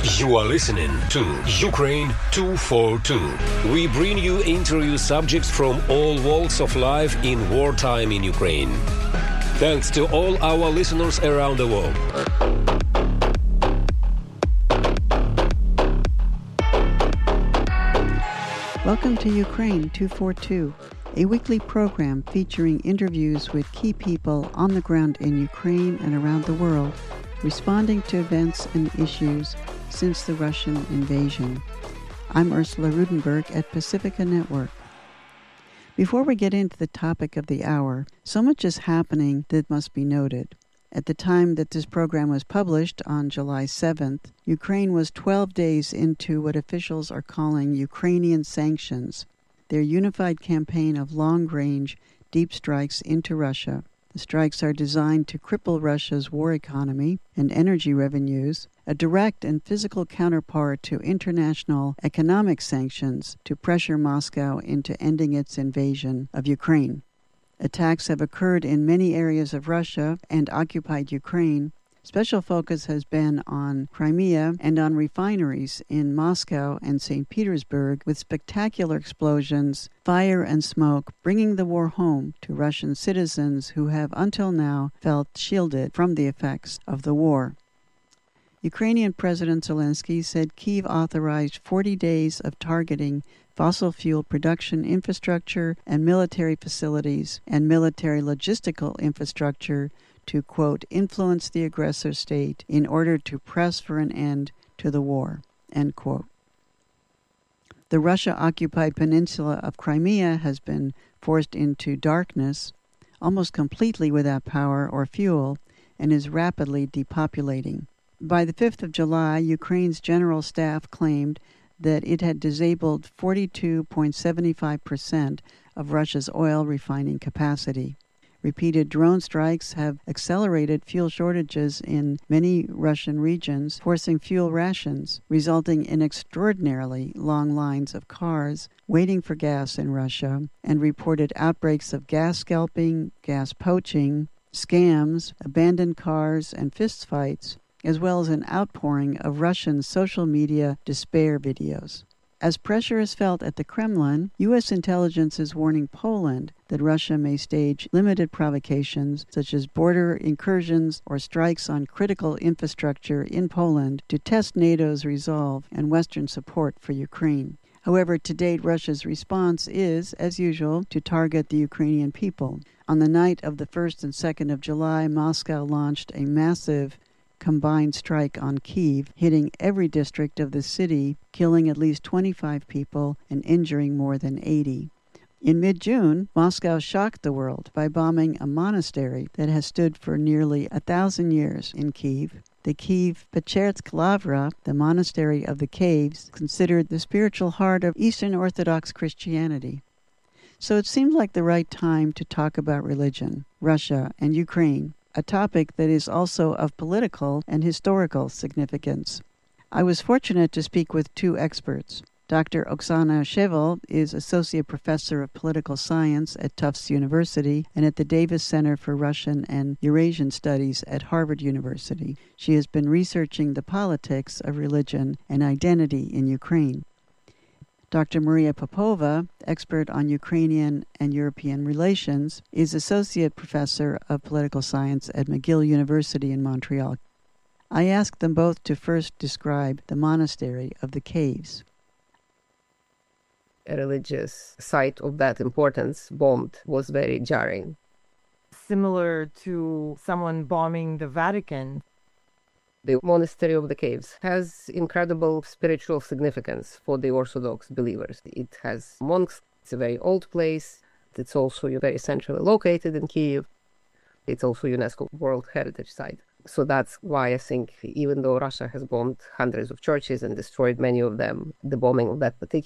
You are listening to Ukraine 242. We bring you interview subjects from all walks of life in wartime in Ukraine. Thanks to all our listeners around the world. Welcome to Ukraine 242, a weekly program featuring interviews with key people on the ground in Ukraine and around the world, responding to events and issues since the Russian invasion. I'm Ursula Rudenberg at Pacifica Network. Before we get into the topic of the hour, so much is happening that must be noted. At the time that this program was published on July 7th, Ukraine was 12 days into what officials are calling Ukrainian sanctions, their unified campaign of long-range, deep strikes into Russia. The strikes are designed to cripple Russia's war economy and energy revenues, a direct and physical counterpart to international economic sanctions to pressure Moscow into ending its invasion of Ukraine. Attacks have occurred in many areas of Russia and occupied Ukraine. Special focus has been on Crimea and on refineries in Moscow and St. Petersburg, with spectacular explosions, fire and smoke bringing the war home to Russian citizens who have until now felt shielded from the effects of the war. Ukrainian President Zelensky said Kyiv authorized 40 days of targeting fossil fuel production infrastructure and military facilities and military logistical infrastructure to, quote, influence the aggressor state in order to press for an end to the war, end quote. The Russia-occupied peninsula of Crimea has been forced into darkness, almost completely without power or fuel, and is rapidly depopulating. By the 5th of July, Ukraine's general staff claimed that it had disabled 42.75% of Russia's oil refining capacity. Repeated drone strikes have accelerated fuel shortages in many Russian regions, forcing fuel rations, resulting in extraordinarily long lines of cars waiting for gas in Russia, and reported outbreaks of gas scalping, gas poaching, scams, abandoned cars, and fistfights, as well as an outpouring of Russian social media despair videos. As pressure is felt at the Kremlin, U.S. intelligence is warning Poland that Russia may stage limited provocations, such as border incursions or strikes on critical infrastructure in Poland, to test NATO's resolve and Western support for Ukraine. However, to date, Russia's response is, as usual, to target the Ukrainian people. On the night of the 1st and 2nd of July, Moscow launched a massive combined strike on Kyiv, hitting every district of the city, killing at least 25 people and injuring more than 80. In mid-June, Moscow shocked the world by bombing a monastery that has stood for nearly 1,000 years in Kyiv. The Kyiv Pechersk Lavra, the monastery of the caves, considered the spiritual heart of Eastern Orthodox Christianity. So it seemed like the right time to talk about religion, Russia, and Ukraine, a topic that is also of political and historical significance. I was fortunate to speak with two experts. Dr. Oksana Shevel is Associate Professor of Political Science at Tufts University and at the Davis Center for Russian and Eurasian Studies at Harvard University. She has been researching the politics of religion and identity in Ukraine. Dr. Maria Popova, expert on Ukrainian and European relations, is Associate Professor of Political Science at McGill University in Montreal. I asked them both to first describe the monastery of the caves. A religious site of that importance bombed was very jarring. Similar to someone bombing the Vatican. The Monastery of the Caves has incredible spiritual significance for the Orthodox believers. It has monks. It's a very old place. It's also very centrally located in Kyiv. It's also UNESCO World Heritage Site. So that's why I think even though Russia has bombed hundreds of churches and destroyed many of them, the bombing of that particular